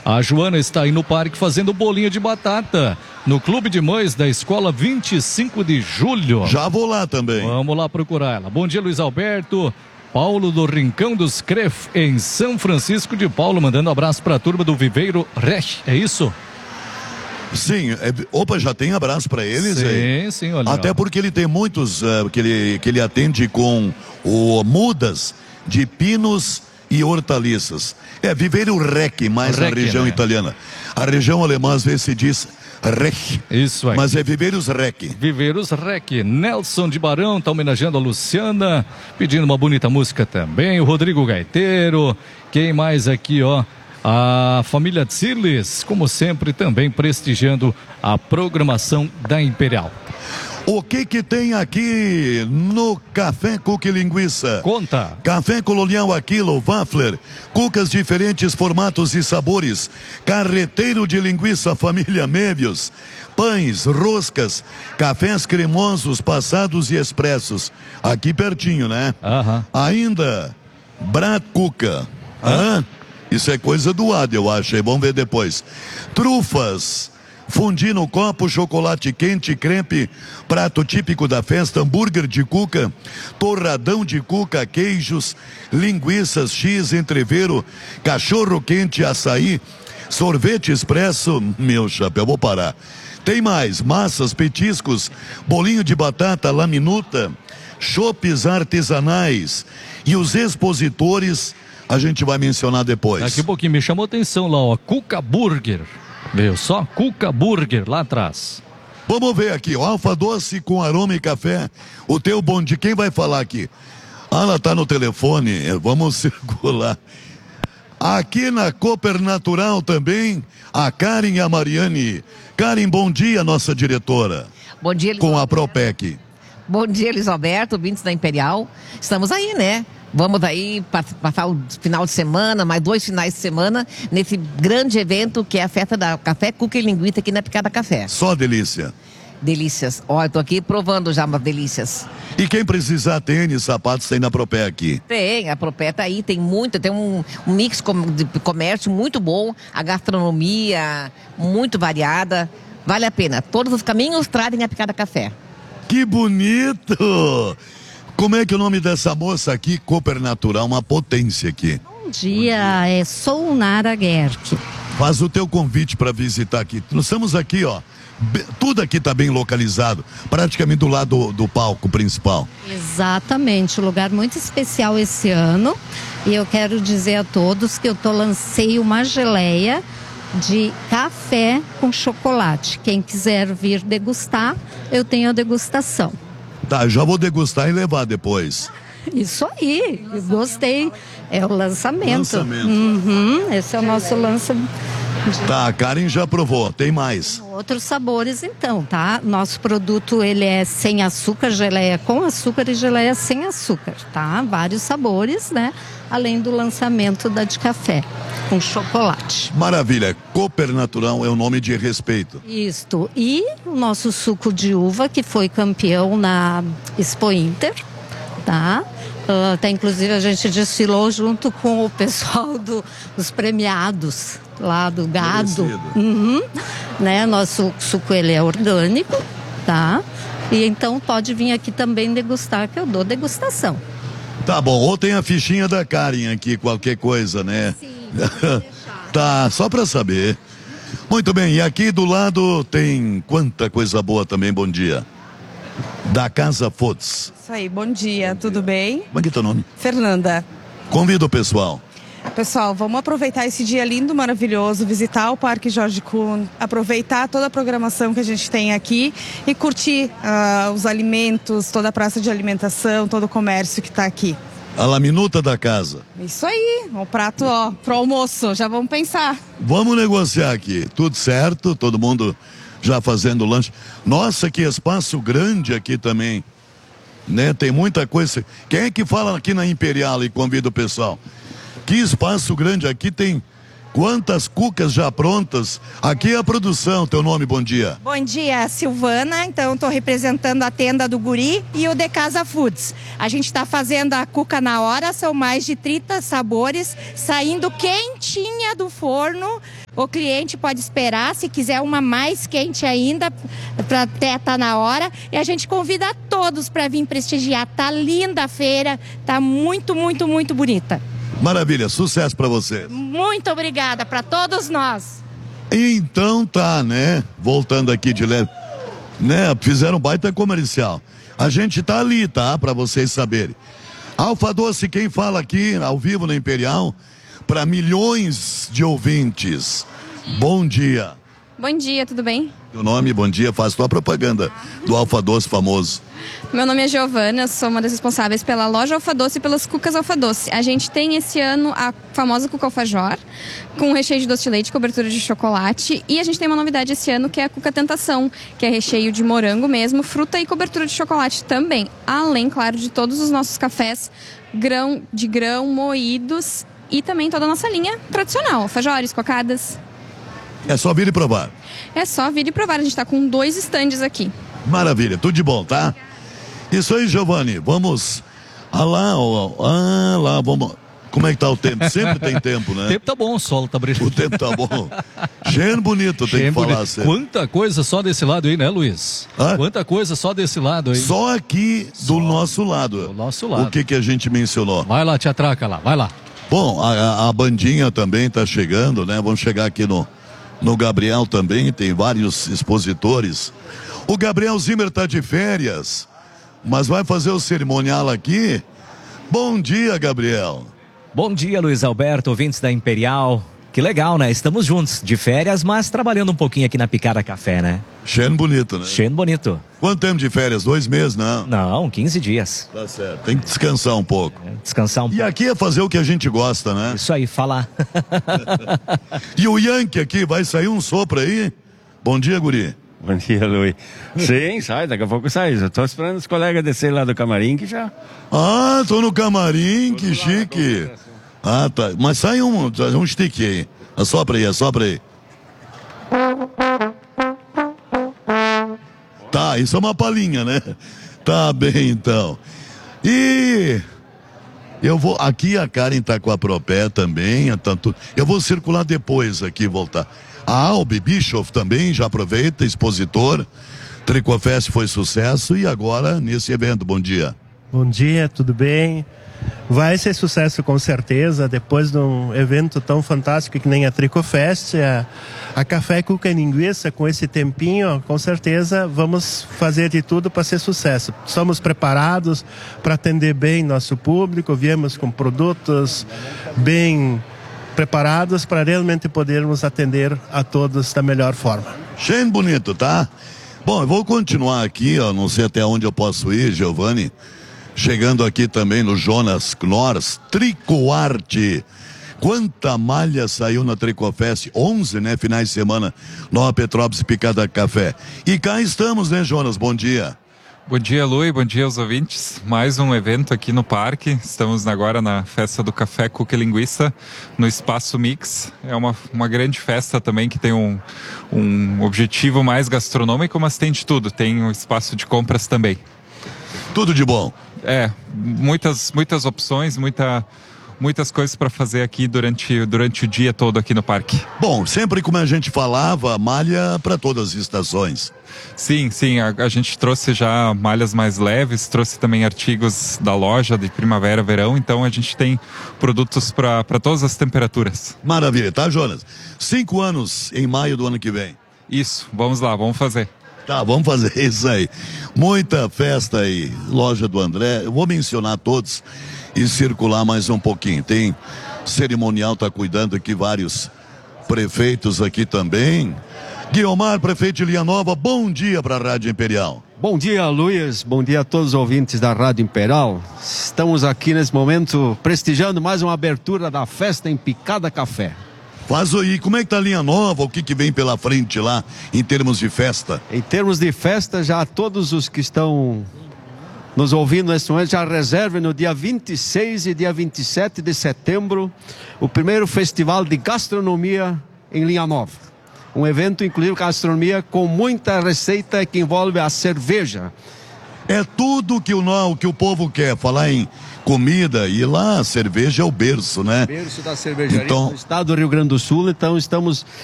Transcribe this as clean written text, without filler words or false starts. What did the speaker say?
A Joana está aí no parque fazendo bolinho de batata, no Clube de Mães da Escola 25 de Julho. Já vou lá também. Vamos lá procurar ela. Bom dia, Luiz Alberto. Paulo do Rincão dos Cref, em São Francisco de Paulo, mandando um abraço para a turma do Viveiro Resch, é isso? Sim, opa, já tem abraço para eles? Sim, olha. Até porque ele tem muitos que ele atende com mudas de pinos e hortaliças. Viveiro Rec, mais a região italiana. A região alemã às vezes se diz Rec. Isso aí. Mas é Viveiros Rec. Viveiros Rec. Nelson de Barão tá homenageando a Luciana, pedindo uma bonita música também. O Rodrigo Gaiteiro. Quem mais aqui, ó? A família Tsilis, como sempre, também prestigiando a programação da Imperial. O que tem aqui no Café Cuca e Linguiça? Conta. Café colonial a quilo, waffler, cucas diferentes formatos e sabores, carreteiro de linguiça família Mébios, pães, roscas, cafés cremosos, passados e expressos. Aqui pertinho, né? Ainda, Brat Cuca. Isso é coisa do Ad, eu acho. Vamos ver depois. Trufas. Fundi no copo, chocolate quente, crepe, prato típico da festa, hambúrguer de cuca, torradão de cuca, queijos, linguiças, X, entrevero, cachorro quente, açaí, sorvete expresso. Meu chapéu, vou parar. Tem mais, massas, petiscos, bolinho de batata, laminuta, chopes artesanais e os expositores a gente vai mencionar depois. Daqui a pouquinho me chamou a atenção lá, ó, Cuca Burger. Veio só Cuca Burger lá atrás. Vamos ver aqui, ó, alfa doce com aroma e café. O teu bom de quem vai falar aqui? Ela tá no telefone, vamos circular. Aqui na Cooper Natural também, a Karen e a Mariane. Karen, bom dia, nossa diretora. Bom dia, Luiz com a Propec. Bom dia, Luiz Alberto, vindos da Imperial. Estamos aí, né? Vamos aí passar o final de semana, mais 2 finais de semana, nesse grande evento que é a festa da Café, Cuca e Linguiça aqui na Picada Café. Só delícia. Delícias. Ó, eu tô aqui provando já umas delícias. E quem precisar tênis, sapatos, tem na Propé aqui? Tem, a Propé tá aí, tem muito, tem um mix de comércio muito bom, a gastronomia muito variada, vale a pena. Todos os caminhos trazem a Picada Café. Que bonito! Como é que é o nome dessa moça aqui? Cooper Natural, uma potência aqui. Bom dia, sou Nara Gerck. Faz o teu convite para visitar aqui. Nós estamos aqui, ó. Tudo aqui está bem localizado, praticamente do lado do palco principal. Exatamente, um lugar muito especial esse ano. E eu quero dizer a todos que eu lancei uma geleia de café com chocolate. Quem quiser vir degustar, eu tenho a degustação. Tá, já vou degustar e levar depois. Isso aí, eu gostei. É o lançamento. Esse é o nosso lançamento. Tá, a Karen já provou, tem mais. Outros sabores então, tá? Nosso produto, ele é sem açúcar, geleia com açúcar e geleia sem açúcar, tá? Vários sabores, né? Além do lançamento da de café, com chocolate. Maravilha, Cooper Natural é o nome de respeito. Isto, e o nosso suco de uva, que foi campeão na Expo Inter, tá? Até inclusive a gente desfilou junto com o pessoal dos premiados lá do gado. Né? Nosso suco, ele é orgânico, tá? E então pode vir aqui também degustar, que eu dou degustação. Tá bom, ou tem a fichinha da Karen aqui, qualquer coisa, né? Sim. Tá, só pra saber. Muito bem, e aqui do lado tem quanta coisa boa também, bom dia. Da Casa Foods. Isso aí, bom dia, tudo bem? Como é que é teu nome? Fernanda. Convido o pessoal. Pessoal, vamos aproveitar esse dia lindo, maravilhoso, visitar o Parque Jorge Kuhn, aproveitar toda a programação que a gente tem aqui e curtir os alimentos, toda a praça de alimentação, todo o comércio que está aqui. A laminuta da casa. Isso aí, o prato, ó, pro almoço, já vamos pensar. Vamos negociar aqui, tudo certo, todo mundo já fazendo lanche. Nossa, que espaço grande aqui também, né? Tem muita coisa. Quem é que fala aqui na Imperial e convida o pessoal? Que espaço grande aqui, tem Quantas cucas já prontas? Aqui é a produção, teu nome, bom dia. Bom dia, Silvana. Então, estou representando a tenda do Guri e o De Casa Foods. A gente está fazendo a cuca na hora, são mais de 30 sabores, saindo quentinha do forno. O cliente pode esperar, se quiser uma mais quente ainda, para até estar na hora. E a gente convida a todos para vir prestigiar. Tá linda a feira, tá muito, muito, muito bonita. Maravilha, sucesso para você. Muito obrigada para todos nós. Então tá, né? Voltando aqui de leve, né? Fizeram um baita comercial. A gente tá ali, tá? Para vocês saberem. Alfa Doce, quem fala aqui ao vivo na Imperial, para milhões de ouvintes. Bom dia. Bom dia, tudo bem? Teu nome, bom dia, faz tua propaganda do Alfa Doce famoso. Meu nome é Giovana, sou uma das responsáveis pela loja Alfa Doce e pelas cucas Alfa Doce. A gente tem esse ano a famosa cuca alfajor, com recheio de doce de leite, cobertura de chocolate. E a gente tem uma novidade esse ano que é a cuca tentação, que é recheio de morango mesmo, fruta e cobertura de chocolate também. Além, claro, de todos os nossos cafés de grão moídos e também toda a nossa linha tradicional, alfajores, cocadas. É só vir e provar. É só vir e provar, a gente está com 2 estandes aqui. Maravilha, tudo de bom, tá? Isso aí, Giovanni, vamos. Lá, vamos. Como é que tá o tempo? Sempre tem tempo, né? O tempo tá bom, o sol tá brilhando. O tempo tá bom. Cheio bonito, tem que falar assim. Quanta coisa só desse lado aí, né, Luiz? Quanta coisa só desse lado aí. Só aqui do nosso lado. Do nosso lado. O que a gente mencionou? Vai lá, te atraca lá, vai lá. Bom, a bandinha também tá chegando, né? Vamos chegar aqui no Gabriel também, tem vários expositores. O Gabriel Zimmer tá de férias, mas vai fazer o cerimonial aqui. Bom dia, Gabriel. Bom dia, Luiz Alberto, ouvintes da Imperial. Que legal, né? Estamos juntos, de férias, mas trabalhando um pouquinho aqui na Picada Café, né? Cheio bonito, né? Cheio bonito. Quanto tempo de férias? 2 meses, não? Não, 15 dias. Tá certo, tem que descansar um pouco. Descansar um pouco. E aqui é fazer o que a gente gosta, né? Isso aí, falar. E o Yankee aqui, vai sair um sopro aí? Bom dia, guri. Bom dia, Luiz. Sim, sai, daqui a pouco sai. Eu tô esperando os colegas descer lá do camarim que já... Ah, tô no camarim, que chique. Ah, tá. Mas sai um stick aí. Assopra aí. Tá, isso é uma palhinha, né? Tá bem, então. E eu vou... Aqui a Karen tá com a Propé também. Tanto, eu vou circular depois aqui e voltar. A Albi Bischoff também, já aproveita, expositor. Tricofest foi sucesso e agora nesse evento. Bom dia. Bom dia, tudo bem? Vai ser sucesso com certeza, depois de um evento tão fantástico que nem a Tricofest, a Café Cuca e Linguiça, com esse tempinho, com certeza vamos fazer de tudo para ser sucesso. Estamos preparados para atender bem nosso público, viemos com produtos bem preparados para realmente podermos atender a todos da melhor forma. Cheio bonito, tá? Bom, eu vou continuar aqui, ó, não sei até onde eu posso ir, Giovanni. Chegando aqui também no Jonas Knorrs, Tricoarte. Quanta malha saiu na Tricofest? 11, né? Finais de semana, Nova Petrópolis, Picada Café. E cá estamos, né, Jonas? Bom dia. Bom dia, Lu, bom dia aos ouvintes. Mais um evento aqui no parque. Estamos agora na festa do Café Cuca e Linguiça, no Espaço Mix. É uma grande festa também que tem um objetivo mais gastronômico, mas tem de tudo. Tem um espaço de compras também. Tudo de bom. Muitas opções, muitas coisas para fazer aqui durante o dia todo aqui no parque. Bom, sempre como a gente falava, malha para todas as estações. Sim, a gente trouxe já malhas mais leves, trouxe também artigos da loja de primavera, verão, então a gente tem produtos para todas as temperaturas. Maravilha, tá, Jonas? 5 anos em maio do ano que vem. Isso, vamos lá, vamos fazer. Tá, vamos fazer isso aí. Muita festa aí, loja do André. Eu vou mencionar todos e circular mais um pouquinho. Tem cerimonial, tá cuidando aqui vários prefeitos aqui também. Guiomar, prefeito de Linha Nova, bom dia para a Rádio Imperial. Bom dia, Luiz. Bom dia a todos os ouvintes da Rádio Imperial. Estamos aqui nesse momento prestigiando mais uma abertura da festa em Picada Café. Faz aí, como é que tá a Linha Nova? O que vem pela frente lá em termos de festa? Em termos de festa, já todos os que estão nos ouvindo nesse momento, já reserve no dia 26 e dia 27 de setembro o primeiro festival de gastronomia em Linha Nova. Um evento, inclusive, gastronomia com muita receita que envolve a cerveja. É tudo que o povo quer, falar em comida, e lá a cerveja é o berço, né? Berço da cervejaria então, do estado do Rio Grande do Sul, então estamos